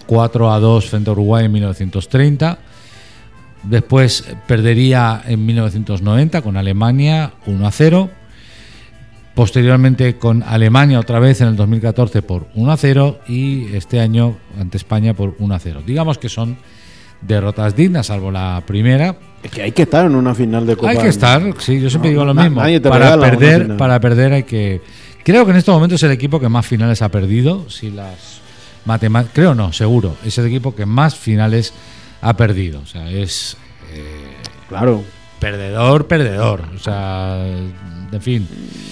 4-2 frente a Uruguay en 1930. Después perdería en 1990 con Alemania 1-0. Posteriormente con Alemania otra vez en el 2014 por 1-0 y este año ante España por 1-0. Digamos que son derrotas dignas, salvo la primera. Es que hay que estar en una final de Copa. Hay que estar, sí, yo siempre digo lo mismo. Para perder hay que... Creo que en este momento es el equipo que más finales ha perdido. Si las matemáticas... Creo no, seguro. Es el equipo que más finales ha perdido. O sea, es... claro. Perdedor. O sea, en fin...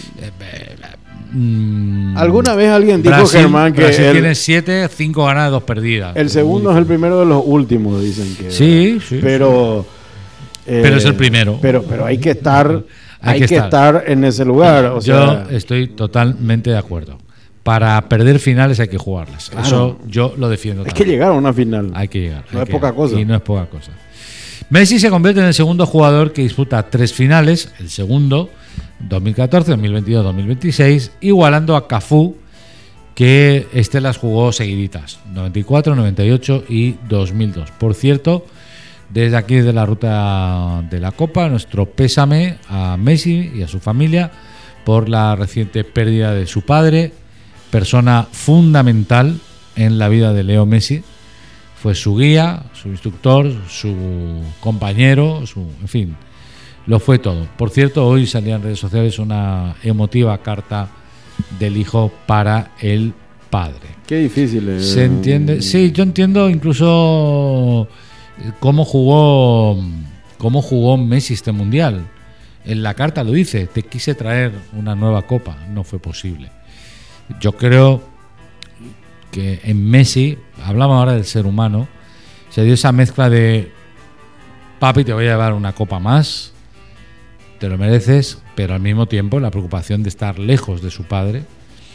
Alguna vez alguien dijo, Brasil, Germán, que Brasil tiene 7, 5 ganadas, 2 perdidas. El segundo es el primero de los últimos, dicen que. Sí. Pero es el primero. Pero hay que estar, hay que estar en ese lugar. O sea, yo estoy totalmente de acuerdo. Para perder finales hay que jugarlas. Claro. Eso yo lo defiendo. Hay que llegar a una final. Hay que llegar. No es poca cosa. Y no es poca cosa. Messi se convierte en el segundo jugador que disputa 3 finales. El segundo, 2014, 2022, 2026, igualando a Cafú, que las jugó seguiditas, 94, 98 y 2002. Por cierto, desde aquí, desde la ruta de la Copa, nuestro pésame a Messi y a su familia por la reciente pérdida de su padre, persona fundamental en la vida de Leo Messi. Fue su guía, su instructor, su compañero, en fin, lo fue todo. Por cierto, hoy salía en redes sociales una emotiva carta del hijo para el padre. Qué difícil. ¿Se entiende? Sí, yo entiendo incluso cómo jugó Messi este mundial. En la carta lo dice: te quise traer una nueva copa, no fue posible. Yo creo que en Messi, hablamos ahora del ser humano, se dio esa mezcla de: papi, te voy a llevar una copa más, te lo mereces, pero al mismo tiempo la preocupación de estar lejos de su padre,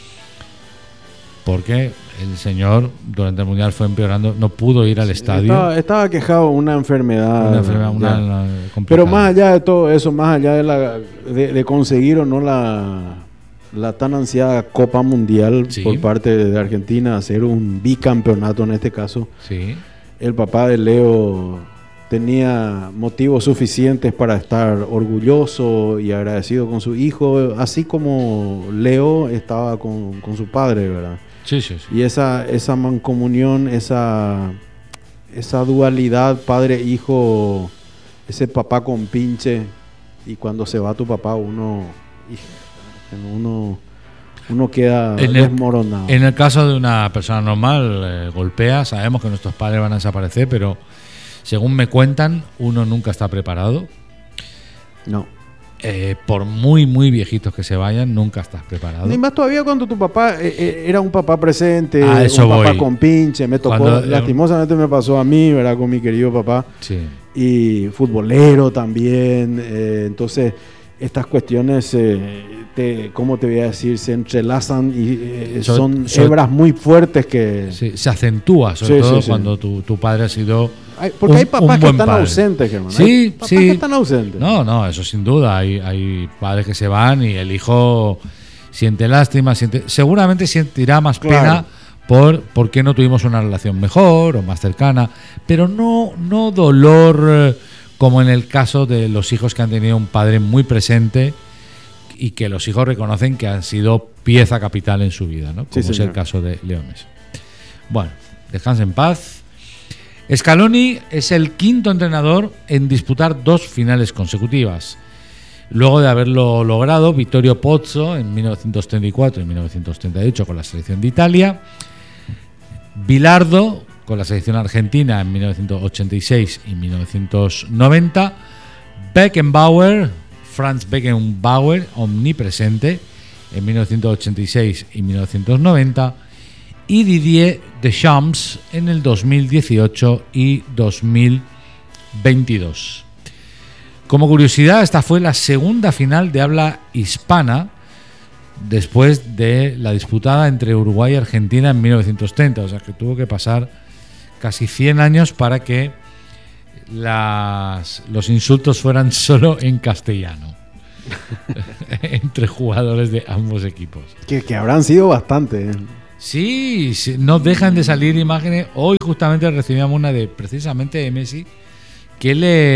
porque el señor durante el mundial fue empeorando, no pudo ir al estadio. Estaba quejado de una enfermedad. Pero más allá de todo eso, más allá de conseguir o no la tan ansiada Copa Mundial, sí, por parte de Argentina, hacer un bicampeonato en este caso, sí, el papá de Leo tenía motivos suficientes para estar orgulloso y agradecido con su hijo, así como Leo estaba con su padre, ¿verdad? Sí. Y esa mancomunión, esa dualidad padre-hijo, ese papá con pinche, y cuando se va tu papá uno queda desmoronado. En el caso de una persona normal, golpea, sabemos que nuestros padres van a desaparecer, pero según me cuentan, uno nunca está preparado. No. Por muy, muy viejitos que se vayan, nunca estás preparado. Y más todavía cuando tu papá era un papá presente, un papá con pinche. Me tocó, lastimosamente me pasó a mí, ¿verdad? Con mi querido papá. Sí. Y futbolero también. Entonces, estas cuestiones, ¿cómo te voy a decir? Se entrelazan y son hebras muy fuertes que... Sí, se acentúa, sobre todo cuando tu padre ha sido... Porque hay papás que están ausentes, Germán. Sí, papás que están ausentes. No, eso sin duda. Hay padres que se van y el hijo siente lástima, seguramente sentirá más pena por qué no tuvimos una relación mejor o más cercana, pero no dolor como en el caso de los hijos que han tenido un padre muy presente y que los hijos reconocen que han sido pieza capital en su vida, ¿no? Como es el caso de Leo Messi. Bueno, descanse en paz. Scaloni es el quinto entrenador en disputar 2 finales consecutivas. Luego de haberlo logrado Vittorio Pozzo en 1934 y 1938 con la selección de Italia, Bilardo con la selección argentina en 1986 y 1990, Franz Beckenbauer, omnipresente, en 1986 y 1990, y Didier Deschamps en el 2018 y 2022. Como curiosidad, esta fue la segunda final de habla hispana después de la disputada entre Uruguay y Argentina en 1930, o sea que tuvo que pasar casi 100 años para que los insultos fueran solo en castellano entre jugadores de ambos equipos. Que habrán sido bastante. Sí, sí, no dejan de salir imágenes. Hoy justamente recibíamos una de precisamente de Messi que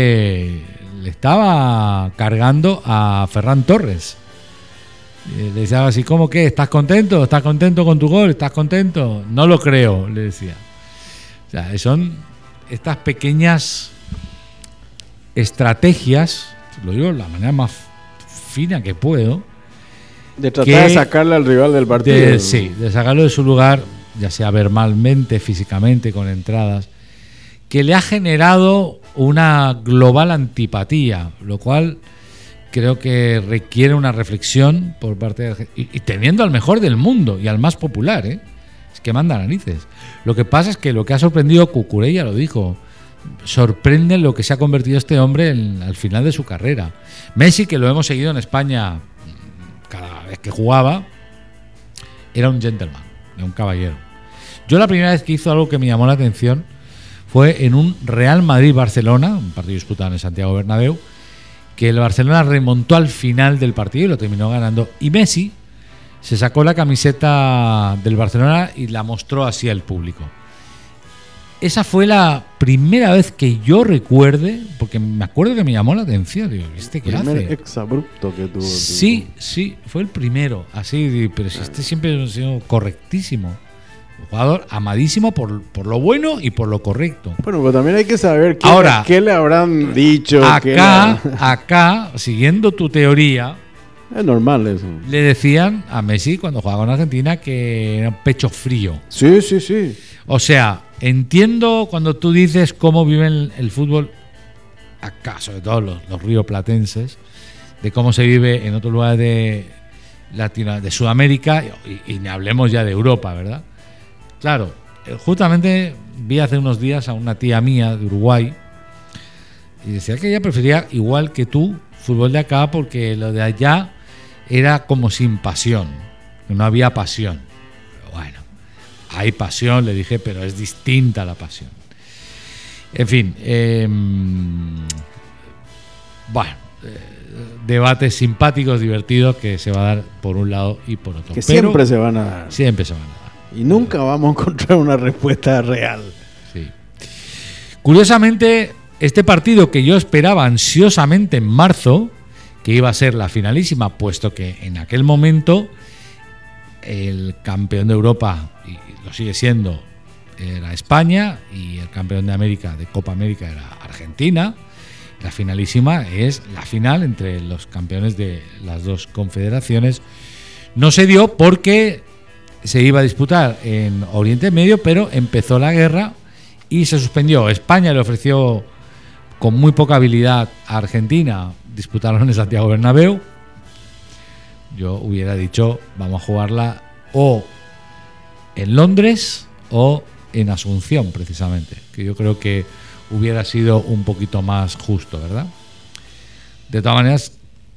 le estaba cargando a Ferran Torres. Le decía así, ¿cómo que? ¿Estás contento? ¿Estás contento con tu gol? ¿Estás contento? No lo creo, le decía. O sea, son estas pequeñas estrategias, lo digo de la manera más fina que puedo, de tratar de sacarle al rival del partido. Sí, de sacarlo de su lugar, ya sea verbalmente, físicamente, con entradas, que le ha generado una global antipatía, lo cual creo que requiere una reflexión por parte de... Y teniendo al mejor del mundo y al más popular, es que manda narices. Lo que pasa es que lo que ha sorprendido, Cucurella lo dijo, sorprende lo que se ha convertido este hombre al final de su carrera. Messi, que lo hemos seguido en España cada vez que jugaba, era un gentleman, era un caballero. Yo la primera vez que hizo algo que me llamó la atención fue en un Real Madrid-Barcelona, un partido disputado en el Santiago Bernabéu, que el Barcelona remontó al final del partido y lo terminó ganando. Y Messi se sacó la camiseta del Barcelona y la mostró así al público. Esa fue la primera vez que yo recuerde, porque me acuerdo que me llamó la atención. Digo, ¿viste qué hace? El primer exabrupto que tuvo. Sí, sí, fue el primero. Así, pero si este siempre ha sido correctísimo. Un jugador amadísimo por lo bueno y por lo correcto. Bueno, pero también hay que saber qué le habrán dicho. Acá, siguiendo tu teoría, es normal eso. Le decían a Messi cuando jugaba con Argentina que era un pecho frío. Sí, sí, sí. O sea, entiendo cuando tú dices cómo viven el fútbol acá, sobre todo los rioplatenses, de cómo se vive en otros lugares de Sudamérica y ni hablemos ya de Europa, ¿verdad? Claro, justamente vi hace unos días a una tía mía de Uruguay y decía que ella prefería, igual que tú, fútbol de acá porque lo de allá era como sin pasión, no había pasión. Pero bueno, hay pasión, le dije, pero es distinta la pasión. En fin, debates simpáticos, divertidos que se va a dar por un lado y por otro. Que siempre se van a dar. Siempre se van a dar. Y nunca vamos a encontrar una respuesta real. Sí. Curiosamente, este partido que yo esperaba ansiosamente en marzo, que iba a ser la finalísima, puesto que en aquel momento el campeón de Europa, y lo sigue siendo, era España, y el campeón de América, de Copa América, era Argentina. La finalísima es la final entre los campeones de las dos confederaciones. No se dio porque se iba a disputar en Oriente Medio, pero empezó la guerra y se suspendió. España le ofreció con muy poca habilidad a Argentina disputarlo en el Santiago Bernabéu. Yo hubiera dicho, vamos a jugarla o en Londres o en Asunción, precisamente, que yo creo que hubiera sido un poquito más justo, ¿verdad? De todas maneras,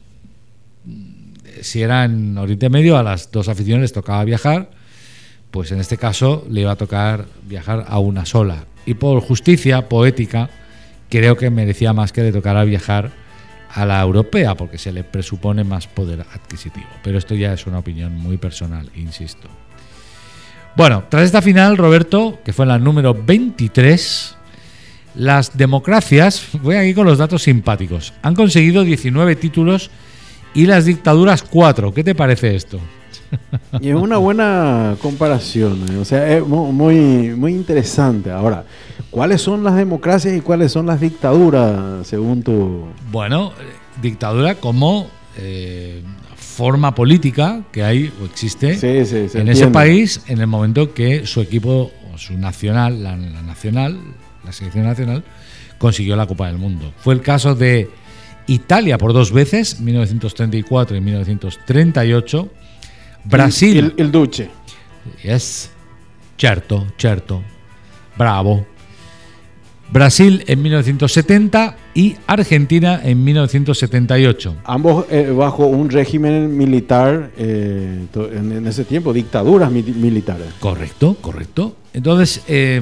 si era en Oriente Medio, a las dos aficiones les tocaba viajar, pues en este caso le iba a tocar viajar a una sola. Y por justicia poética, creo que merecía más que le tocara viajar a la europea, porque se le presupone más poder adquisitivo. Pero esto ya es una opinión muy personal, insisto. Bueno, tras esta final, Roberto, que fue la número 23, las democracias, voy aquí con los datos simpáticos, han conseguido 19 títulos y las dictaduras 4. ¿Qué te parece esto? Y es una buena comparación, o sea, es muy, muy interesante. Ahora, ¿cuáles son las democracias y cuáles son las dictaduras, según tu...? Bueno, dictadura como forma política que hay o existe en ese país en el momento que su equipo, o su nacional, la selección nacional, consiguió la Copa del Mundo. Fue el caso de Italia por dos veces, 1934 y 1938. Brasil. Il Duce. Yes. Certo. Bravo. Brasil en 1970 y Argentina en 1978. Ambos bajo un régimen militar, en ese tiempo, dictaduras militares. Correcto. Entonces,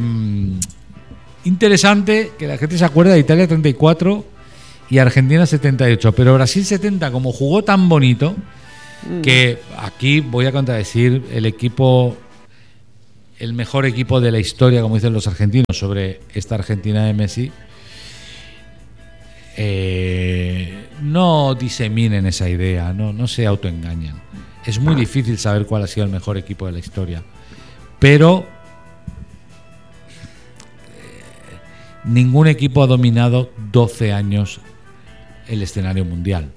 interesante que la gente se acuerda de Italia 34 y Argentina 78, pero Brasil 70, como jugó tan bonito, que aquí voy a contradecir, el equipo el mejor equipo de la historia, como dicen los argentinos, sobre esta Argentina de Messi, no diseminen esa idea, no se autoengañan. Es muy difícil saber cuál ha sido el mejor equipo de la historia, pero ningún equipo ha dominado 12 años el escenario mundial.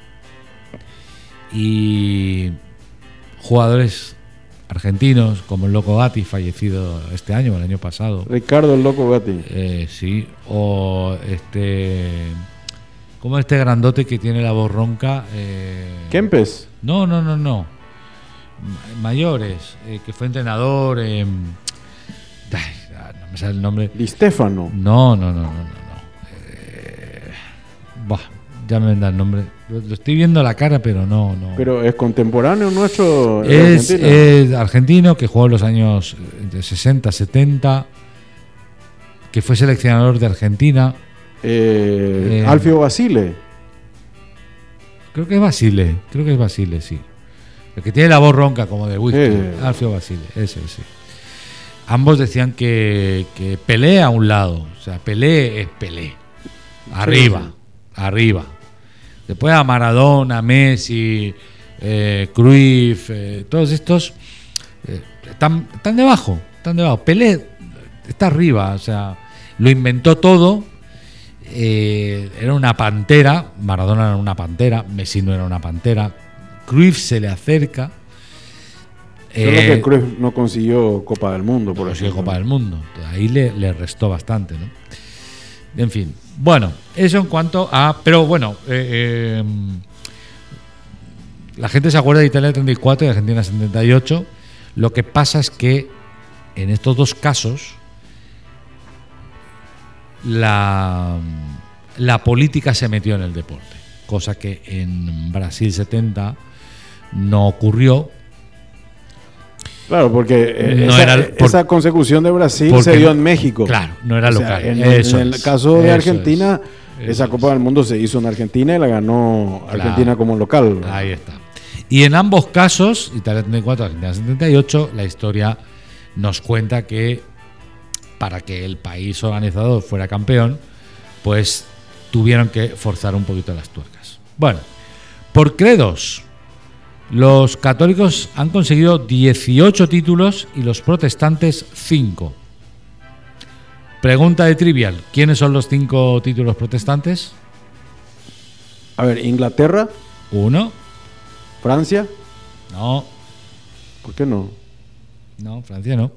Y jugadores argentinos como el Loco Gatti, fallecido este año o el año pasado. Ricardo el Loco Gatti. Sí, o como este grandote que tiene la voz ronca. Kempes. No. Mayores, que fue entrenador. No me sale el nombre. Di Stefano. No. Ya me vendrá el nombre. Lo estoy viendo la cara, pero no. Pero es contemporáneo nuestro. Es argentino, que jugó en los años de 60, 70, que fue seleccionador de Argentina. Alfio Basile. Creo que es Basile, sí. El que tiene la voz ronca como de whisky. Alfio Basile, ese, sí. Ambos decían que Pelé a un lado. O sea, Pelé es Pelé. Arriba. Después a Maradona, Messi, Cruyff, todos estos están debajo. Pelé está arriba, o sea, lo inventó todo. Era una pantera. Maradona era una pantera. Messi no era una pantera. Cruyff se le acerca. Solo que Cruyff no consiguió Copa del Mundo, por consiguió Copa del Mundo. Ahí le restó bastante, ¿no? En fin, bueno, eso en cuanto a... Pero bueno, la gente se acuerda de Italia 34 y Argentina 78. Lo que pasa es que en estos dos casos la política se metió en el deporte, cosa que en Brasil 70 no ocurrió. Claro, porque esa consecución de Brasil se dio en México. Claro, no era local. En el caso de Argentina, esa Copa del Mundo se hizo en Argentina y la ganó Argentina como local. Ahí está. Y en ambos casos, Italia 34, Argentina 78, la historia nos cuenta que para que el país organizador fuera campeón, pues tuvieron que forzar un poquito las tuercas. Bueno, por credos, los católicos han conseguido 18 títulos y los protestantes 5. Pregunta de trivial, ¿quiénes son los 5 títulos protestantes? A ver, Inglaterra. 1. Francia. No. ¿Por qué no? No, Francia no.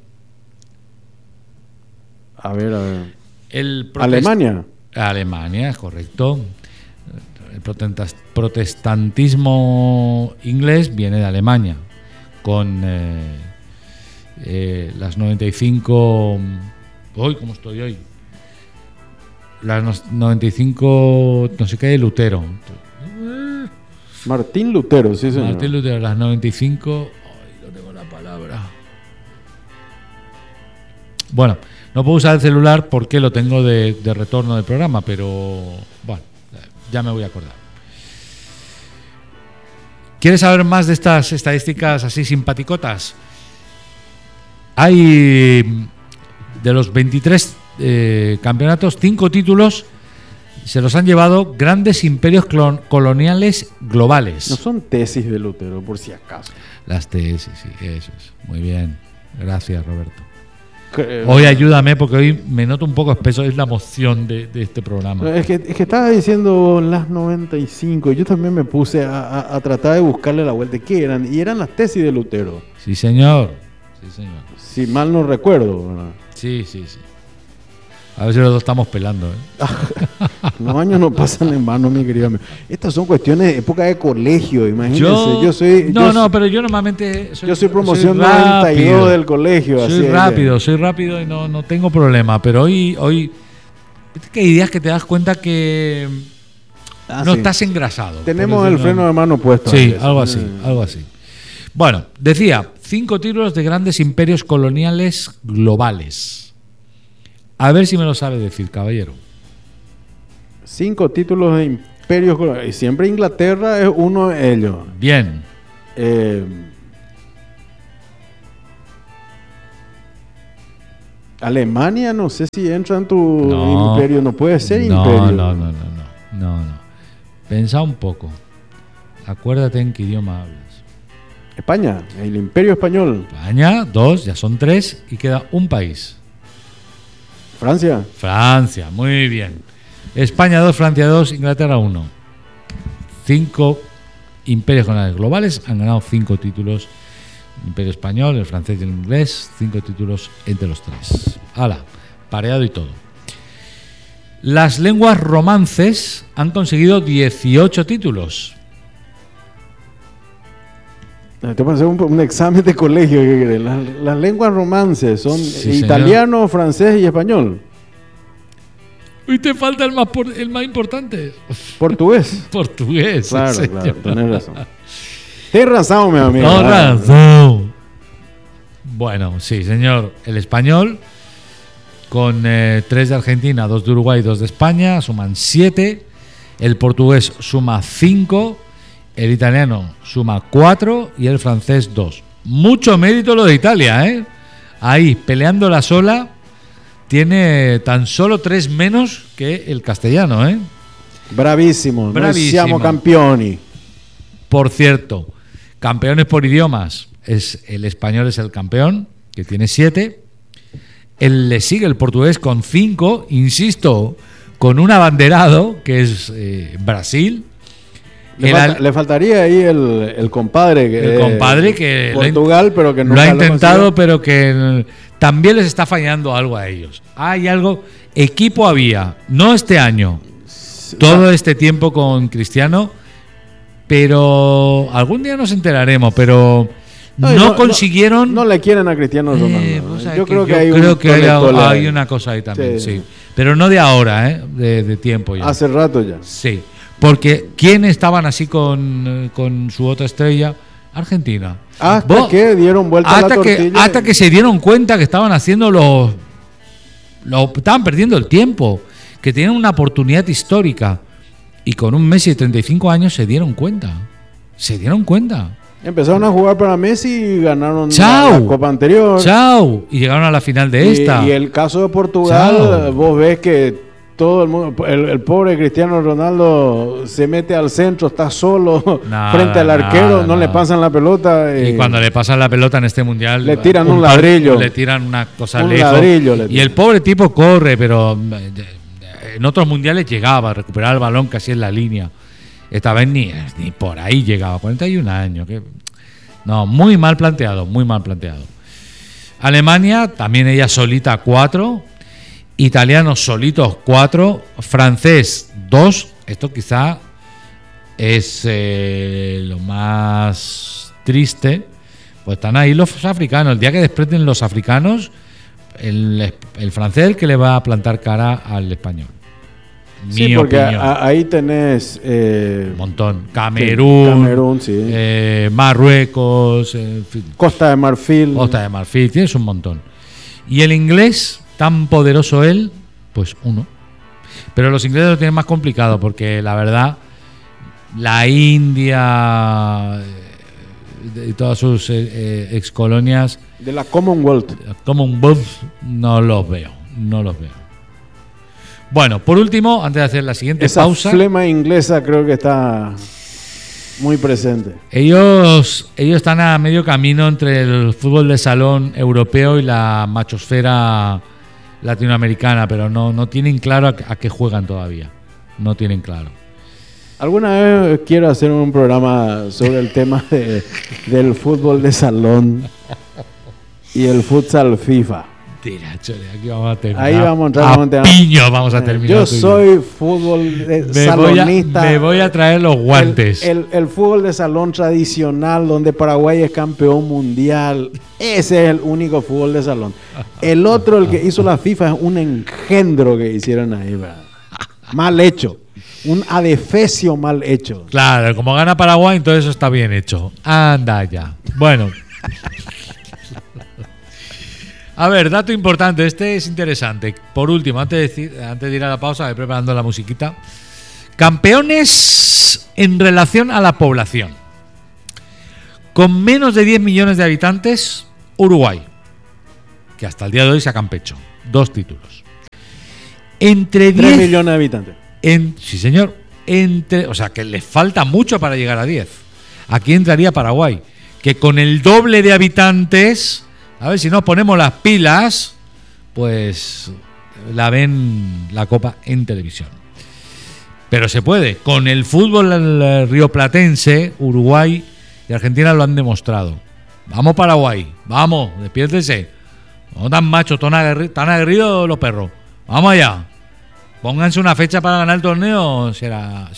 A ver. Alemania. Alemania, es correcto. El protestantismo inglés viene de Alemania, con las 95... Uy, ¿cómo estoy hoy? Las 95... no sé qué, de Lutero. Martín Lutero, sí, señor. Martín Lutero, las 95... Ay, no tengo la palabra. Bueno, no puedo usar el celular porque lo tengo de retorno del programa, pero bueno, ya me voy a acordar. ¿Quieres saber más de estas estadísticas así simpaticotas? Hay de los 23 campeonatos, 5 títulos se los han llevado grandes imperios coloniales globales. No son tesis de Lutero, por si acaso. Las tesis, sí, eso es. Muy bien. Gracias, Roberto. Hoy ayúdame porque hoy me noto un poco espeso, es la emoción de este programa. Es que estaba diciendo las 95, yo también me puse a tratar de buscarle la vuelta. ¿Qué eran? Y eran las tesis de Lutero. Sí, señor. Si mal no recuerdo, ¿verdad? Sí. A ver si los dos estamos pelando. Los años no pasan en vano, mi querido amigo. Estas son cuestiones de época de colegio, imagínense. Pero yo normalmente yo soy promoción 92 del colegio. Soy rápido y no tengo problema. Pero hoy que hay días que te das cuenta que no estás engrasado. Tenemos el freno de mano puesto. Sí, algo así. Bueno, decía, 5 títulos de grandes imperios coloniales globales. A ver si me lo sabe decir, caballero. 5 títulos de imperios coloniales. Y siempre Inglaterra es uno de ellos. Bien. Alemania, no sé si entra en tu imperio, no puede ser imperio. No. Pensa un poco. Acuérdate en qué idioma hablas. España, el imperio español. España, 2, ya son 3 y queda un país. Francia. Francia, muy bien. España 2, Francia 2, Inglaterra 1. 5 imperios globales han ganado 5 títulos. El imperio español, el francés y el inglés, 5 títulos entre los 3. ¡Hala! Pareado y todo. Las lenguas romances han conseguido 18 títulos. Te voy a hacer un examen de colegio. ¿Qué crees? Las lenguas romances son italiano, señor, francés y español. Uy, te falta el más importante. Portugués. Portugués. Claro, claro, tenés razón. Tienes razón, mi amigo. No razón. Bueno, sí, señor. El español, con 3 de Argentina, 2 de Uruguay y 2 de España, suman 7. El portugués suma 5. El italiano suma 4 y el francés 2. Mucho mérito lo de Italia, ¿eh? Ahí, peleándola sola, tiene tan solo 3 menos que el castellano, ¿eh? Bravísimo. Bravísimo. Siamo campioni. Por cierto, campeones por idiomas, el español es el campeón, que tiene 7. Le sigue el portugués con 5, insisto, con un abanderado, que es Brasil. Le faltaría ahí el compadre. El compadre que Portugal, pero que nunca lo ha intentado, consiguió. pero que también les está fallando algo a ellos. Hay algo. Equipo había, no este año, todo este tiempo con Cristiano, pero algún día nos enteraremos, pero no consiguieron. No le quieren a Cristiano Ronaldo. Yo creo que hay una cosa ahí también, sí. Pero no de ahora, de tiempo ya. Hace rato ya. Sí. Porque ¿quién estaban así con su otra estrella? Argentina. Hasta que dieron vuelta a la tortilla. Hasta que se dieron cuenta que estaban haciendo estaban perdiendo el tiempo, que tenían una oportunidad histórica. Y con un Messi de 35 años se dieron cuenta. Empezaron a jugar para Messi y ganaron la Copa anterior. Y llegaron a la final de esta. Y el caso de Portugal, vos ves que todo el mundo, el pobre Cristiano Ronaldo se mete al centro, está solo frente al arquero, no le pasan la pelota. Y cuando le pasan la pelota en este mundial, le tiran un ladrillo. Le tiran una cosa lejos. Y el pobre tipo corre, pero en otros mundiales llegaba a recuperar el balón casi en la línea. Esta vez ni por ahí llegaba. 41 años. Muy mal planteado, muy mal planteado. Alemania, también ella solita 4. Italianos solitos 4, francés 2, esto quizá es lo más triste, pues están ahí los africanos, el día que desprenden los africanos, el francés el que le va a plantar cara al español. Sí, porque ahí tenés un montón, Camerún, sí. Marruecos, en fin. Costa de Marfil, tienes un montón. Y el inglés, tan poderoso él, pues 1. Pero los ingleses lo tienen más complicado porque la verdad, la India y todas sus excolonias de la Commonwealth, no los veo. Bueno, por último, antes de hacer la siguiente pausa, esa flema inglesa creo que está muy presente. Ellos están a medio camino entre el fútbol de salón europeo y la machosfera latinoamericana, pero no tienen claro a qué juegan todavía. No tienen claro. Alguna vez quiero hacer un programa sobre el tema del fútbol de salón y el futsal FIFA. Tira, chole, aquí vamos a terminar. Ahí vamos a entrar. Vamos a terminar. Yo soy fútbol salonista. Me voy a traer los guantes. El fútbol de salón tradicional donde Paraguay es campeón mundial. Ese es el único fútbol de salón. El otro, el que hizo la FIFA, es un engendro que hicieron ahí, ¿verdad? Mal hecho. Un adefesio mal hecho. Claro, como gana Paraguay, entonces eso está bien hecho. Anda ya. Bueno. A ver, dato importante, este es interesante. Por último, antes de ir a la pausa, voy preparando la musiquita. Campeones en relación a la población. Con menos de 10 millones de habitantes, Uruguay, que hasta el día de hoy sacan pecho. 2 títulos. Entre 3 10 millones de habitantes. sí, señor. O sea, que le falta mucho para llegar a 10. Aquí entraría Paraguay, que con el doble de habitantes, a ver si nos ponemos las pilas, pues la ven la Copa en televisión. Pero se puede. Con el fútbol rioplatense, Uruguay y Argentina lo han demostrado. Vamos Paraguay, vamos, despiértese. No tan machos, tan aguerridos los perros. Vamos allá. Pónganse una fecha para ganar el torneo. Será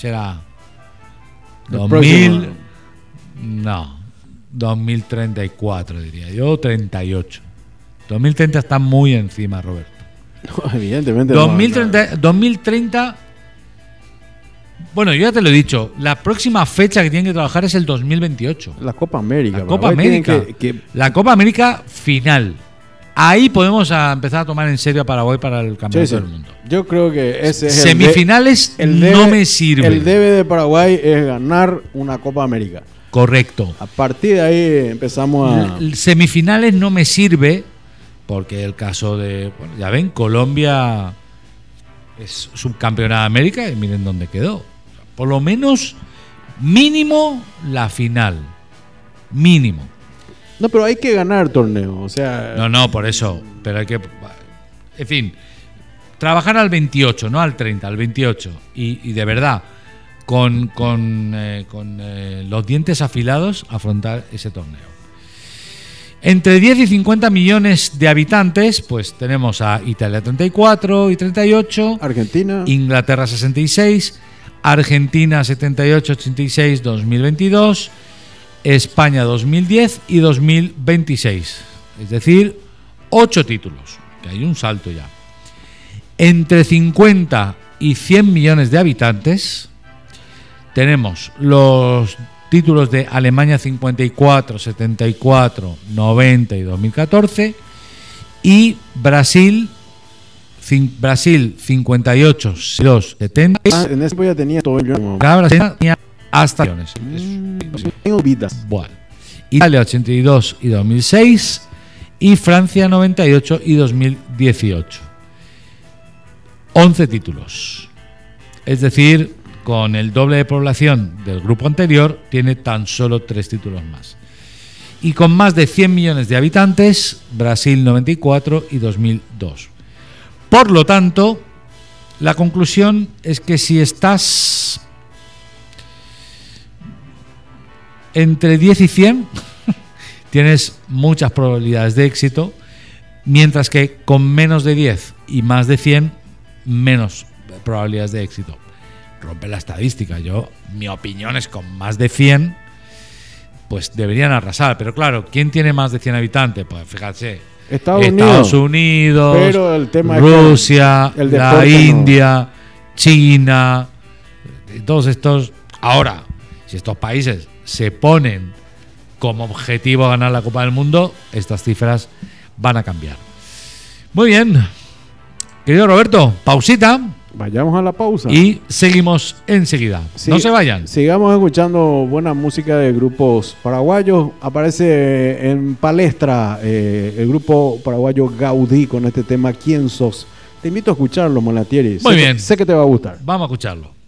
2000. No, 2034 diría yo, 38. 2030 está muy encima, Roberto. No, evidentemente 2030. Bueno, yo ya te lo he dicho. La próxima fecha que tienen que trabajar es el 2028. La Copa América. La Copa América. La Copa América final. Ahí podemos empezar a tomar en serio a Paraguay para el campeonato del mundo. Yo creo que ese es semifinales no me sirve. El debe de Paraguay es ganar una Copa América. Correcto. A partir de ahí empezamos a... Semifinales no me sirve porque el caso de... Bueno, ya ven, Colombia es subcampeona de América y miren dónde quedó. Por lo menos mínimo la final. Mínimo. No, pero hay que ganar torneo, o sea... No, por eso. Pero hay que... En fin, trabajar al 28, no al 30, al 28. Y de verdad, con los dientes afilados, afrontar ese torneo. Entre 10 y 50 millones de habitantes, pues tenemos a Italia 34 y 38. Argentina. Inglaterra 66. Argentina 78, 86, 2022. España 2010 y 2026. Es decir, 8 títulos. Que hay un salto ya. Entre 50 y 100 millones de habitantes tenemos los títulos de Alemania 54, 74, 90 y 2014 y Brasil 58, 02, 70. En ese ya tenía todo yo. Brasil tenía hasta millones. Tengo vidas. Bueno. Italia 82 y 2006 y Francia 98 y 2018. 11 títulos. Es decir, con el doble de población del grupo anterior, tiene tan solo 3 títulos más. Y con más de 100 millones de habitantes, Brasil 94 y 2002. Por lo tanto, la conclusión es que si estás entre 10 y 100, tienes muchas probabilidades de éxito, mientras que con menos de 10 y más de 100, menos probabilidades de éxito. Rompe la estadística. Mi opinión es con más de 100, pues deberían arrasar. Pero claro, ¿quién tiene más de 100 habitantes? Pues fíjate, Estados Unidos, pero el tema Rusia, es la India, China, todos estos. Ahora, si estos países se ponen como objetivo ganar la Copa del Mundo, estas cifras van a cambiar. Muy bien, querido Roberto, pausita. Vayamos a la pausa. Y seguimos enseguida. Sí, no se vayan. Sigamos escuchando buena música de grupos paraguayos. Aparece en palestra el grupo paraguayo Gaudí con este tema ¿Quién sos? Te invito a escucharlo, Molatieri. Muy bien. Sé que te va a gustar. Vamos a escucharlo.